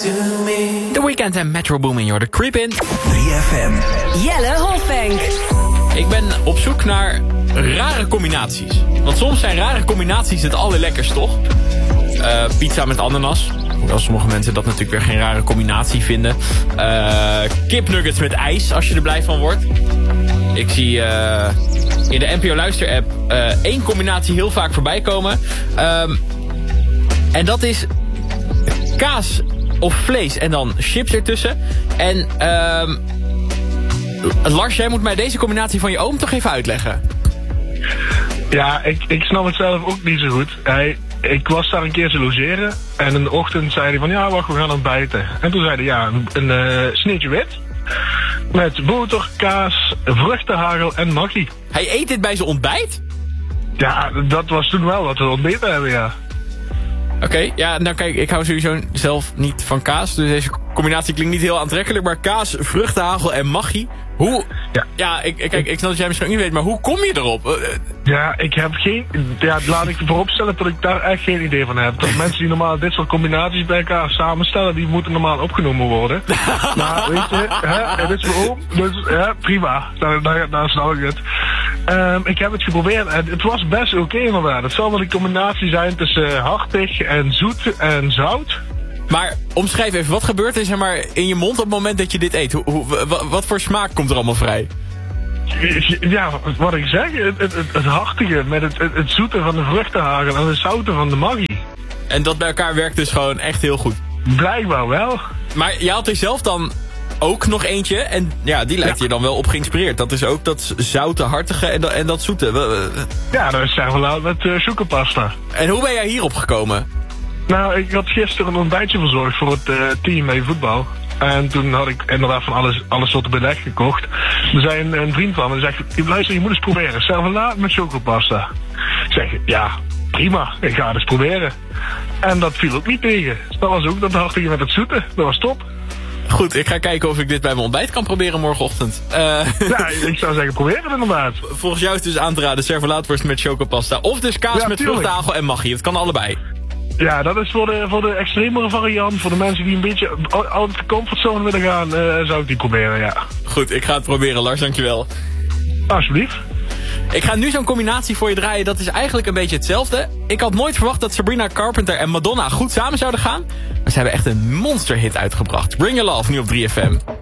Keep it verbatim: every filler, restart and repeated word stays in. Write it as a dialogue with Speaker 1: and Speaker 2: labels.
Speaker 1: The Weeknd en Metro Boomin, you're the creep in.
Speaker 2: drie F M.
Speaker 3: Jelle Hofbank.
Speaker 1: Ik ben op zoek naar rare combinaties. Want soms zijn rare combinaties het allerlekkerst, toch? Uh, pizza met ananas. Hoewel sommige mensen dat natuurlijk weer geen rare combinatie vinden. Uh, kipnuggets met ijs, als je er blij van wordt. Ik zie uh, in de N P O Luister app uh, één combinatie heel vaak voorbij komen. Um, en dat is kaas of vlees en dan chips ertussen. En um, Lars, jij moet mij deze combinatie van je oom toch even uitleggen.
Speaker 4: Ja, ik, ik snap het zelf ook niet zo goed. Hij, ik was daar een keer te logeren. En in de ochtend zei hij van, ja, wacht, we gaan ontbijten. En toen zei hij, ja, een, een uh, sneetje wit. Met boter, kaas, vruchtenhagel en maggi.
Speaker 1: Hij eet dit bij zijn ontbijt?
Speaker 4: Ja, dat was toen wel wat we ontbeten hebben, ja.
Speaker 1: Oké, okay, ja, nou kijk, ik hou sowieso zelf niet van kaas. Dus deze combinatie klinkt niet heel aantrekkelijk. Maar kaas, vruchtenhagel en maggi. Hoe... Ja, ja ik, ik, kijk, ik snap dat jij misschien ook niet weet, maar hoe kom je erop?
Speaker 4: Ja, ik heb geen... Ja, laat ik vooropstellen dat ik daar echt geen idee van heb. Dat mensen die normaal dit soort combinaties bij elkaar samenstellen, die moeten normaal opgenomen worden. Maar weet je, hè, het is mijn oom, dus ja, prima. Daar, daar, daar snap ik het. Um, ik heb het geprobeerd en het was best oké okay, inderdaad. Het zal wel een combinatie zijn tussen uh, hartig en zoet en zout.
Speaker 1: Maar omschrijf even, wat gebeurt er zeg maar, in je mond op het moment dat je dit eet? Hoe, hoe, wat voor smaak komt er allemaal vrij?
Speaker 4: Ja, wat ik zeg, het, het, het hartige met het, het, het zoete van de vruchtenhagel en het zoute van de maggi.
Speaker 1: En dat bij elkaar werkt dus gewoon echt heel goed?
Speaker 4: Blijkbaar wel.
Speaker 1: Maar je had er zelf dan ook nog eentje en ja, die lijkt ja. je dan wel op geïnspireerd. Dat is ook dat zoute, hartige en dat, en dat zoete.
Speaker 4: Ja, dat is servelaat met uh, zoekenpasta.
Speaker 1: En hoe ben jij hierop gekomen?
Speaker 4: Nou, ik had gisteren een ontbijtje verzorgd voor het uh, team mee voetbal. En toen had ik inderdaad van alles, alles soorten beleg gekocht. Er zei een, een vriend van me, die zegt, luister, je moet eens proberen. Servelaat met chocopasta. Ik zeg, ja, prima, ik ga het eens proberen. En dat viel ook niet tegen. Dat was ook dat hartige met het zoete, dat was top.
Speaker 1: Goed, ik ga kijken of ik dit bij mijn ontbijt kan proberen morgenochtend. Uh,
Speaker 4: ja, ik zou zeggen, probeer het inderdaad.
Speaker 1: Volgens jou is het dus aan te raden, servelaatworst met chocopasta. Of dus kaas ja, met vruchtenhagel en maggi, het kan allebei.
Speaker 4: Ja, dat is voor de, voor de extremere variant. Voor de mensen die een beetje out of the comfortzone willen gaan, uh, zou ik die proberen, ja.
Speaker 1: Goed, ik ga het proberen, Lars, dankjewel.
Speaker 4: Alsjeblieft.
Speaker 1: Ik ga nu zo'n combinatie voor je draaien, dat is eigenlijk een beetje hetzelfde. Ik had nooit verwacht dat Sabrina Carpenter en Madonna goed samen zouden gaan. Maar ze hebben echt een monsterhit uitgebracht. Bring Your Love, nu op drie F M.